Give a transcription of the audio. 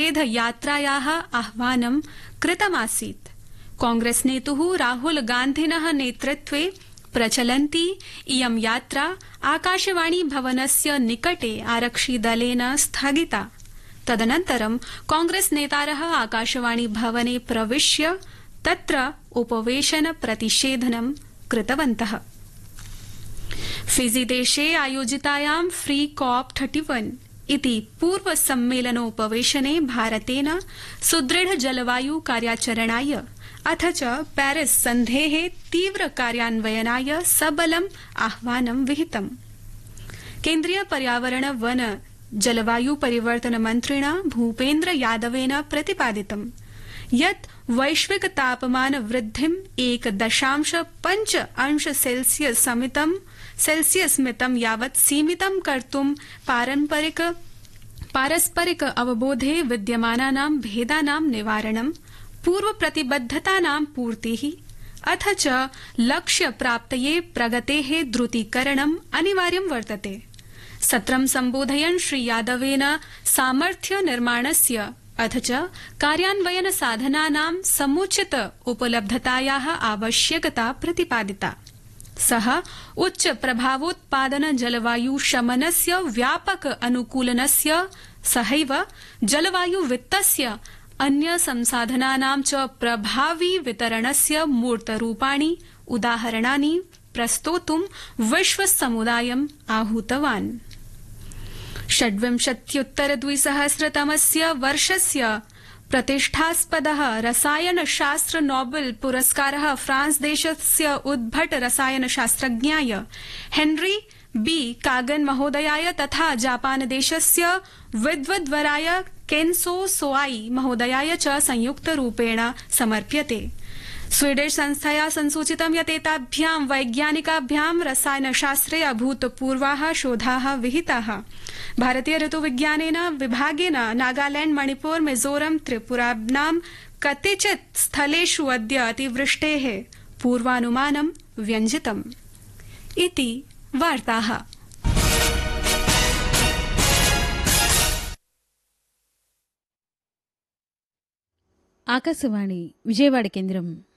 प्रतिषेधयात्रायाः आह्वानं कृतमासीत्। कांग्रेस नेतुः राहुल गान्धिनः नेतृत्वे प्रचलन्ती इयं यात्रा आकाशवाणी भवनस्य निकटे आरक्षिदलेन स्थगिता। तदनन्तरं कांग्रेस नेतारः आकाशवाणी भवने प्रविश्य तत्र उपवेशन प्रतिषेधनं कृतवन्तः। फिजी देशे आयोजितायां फ्री कॉप 31 इति पूर्व सम्मेलनोपवेशने भारतेन सुदृढ़ जलवायु कार्याचरणाय अथ च पेरिस सन्धेः तीव्र कार्यान्वयनाय सबलम् आह्वानं विहितम्। केन्द्रीय पर्यावरण वन जलवायु परिवर्तन मन्त्रिणा भूपेन्द्र यादवेन प्रतिपादितं यत् वैश्विक तापमान वृद्धिं 1.5 अंश सेल्सियस मितं यावत् सीमितं कर्तुं पारस्परिक अवबोधे विद्यमानानां भेदानां निवारणं, पूर्व प्रतिबद्धतानां पूर्तिः अथ च लक्ष्य प्राप्तये प्रगतेः द्रुतीकरणम् अनिवार्यं वर्तते। सत्रं सम्बोधयन् श्री यादवेन सामर्थ्य निर्माणस्य अथ च कार्यान्वयन साधनानां समुचित उपलब्धतायाः आवश्यकता प्रतिपादिता। सः उच्च प्रभावोत्पादन जलवायु शमनस्य व्यापक अनुकूलनस्य सहैव जलवायु वित्तस्य अन्य संसाधनानां च प्रभावी वितरणस्य मूर्तरूपाणि उदाहरणानि प्रस्तोतुं विश्वसमुदायम् आहूतवान्। 26-द्विसहस्रतमस्य वर्षस्य प्रतिष्ठास्पदः रसायनशास्त्र नोबेल पुरस्कारः फ्रांस देशस्य उद्भट रसायनशास्त्रज्ञाय हेनरी बी कागन महोदयाय तथा जापान देशस्य विद्वद्वराय केन्सो सोआई महोदयाय च संयुक्तरूपेण समर्प्यते। स्वीडिश संस्थया संसूचितं यत् एताभ्यां वैज्ञानिकाभ्यां रसायनशास्त्रे अभूतपूर्वाः शोधाः विहिताः। भारतीय ऋतुविज्ञानेन विभागेन नागालैंड, मणिपुर, मिजोरम, त्रिपुरानां कतिचित् स्थलेषु अद्य अतिवृष्टेः पूर्वानुमानं व्यञ्जितम्। इति वार्ताः। ఆకాశవాణి విజయవాడ కేంద్రం